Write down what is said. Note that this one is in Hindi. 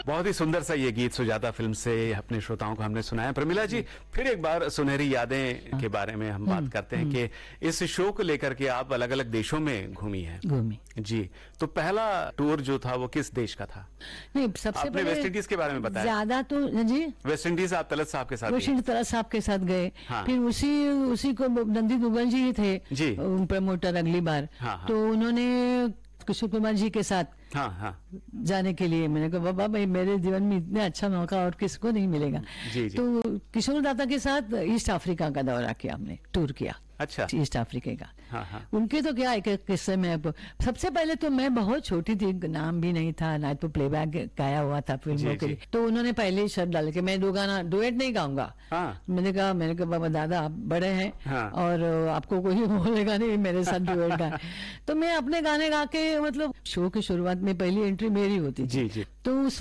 बहुत ही सुंदर सा ये गीत सुजाता फिल्म से अपने श्रोताओं को हमने सुनाया। प्रमिला जी, फिर एक बार सुनहरी यादें के बारे में हम बात करते हैं कि इस शो को लेकर के आप अलग अलग देशों में घूमी हैं। जी, तो पहला टूर जो था वो किस देश का था? नहीं, सबसे आपने वेस्ट इंडीज के बारे में बताया। ज्यादा तो जी वेस्ट इंडीज आप तलत साहब के साथ वेस्ट इंडीज तलत साहब के साथ गए। हाँ। फिर उसी को नंदी दुग्गल जी थे जी प्रमोटर अगली बार। हाँ, हाँ। तो उन्होंने किशोर कुमार जी के साथ जाने के लिए मैंने कहा बाबा भाई मेरे जीवन में इतने अच्छा मौका और किसको नहीं मिलेगा। जी। तो किशोर दादा के साथ ईस्ट अफ्रीका का दौरा किया, हमने टूर किया। अच्छा। ईस्ट अफ्रीका का। हाँ। उनके तो क्या एक किस्से में अब सबसे पहले तो मैं बहुत छोटी थी, नाम भी नहीं था ना, तो प्लेबैक गाया हुआ था फिल्मों के लिए। तो उन्होंने पहले ही शब्द डाले कि मैं दो गाना डुएट नहीं गाऊंगा। मैंने कहा बाबा दादा आप बड़े हैं और आपको कोई बोलेगा नहीं मेरे साथ डुएट गा। तो मैं अपने गाने गा के, मतलब शो की शुरुआत में पहली एंट्री मेरी होती थी। जी। तो उस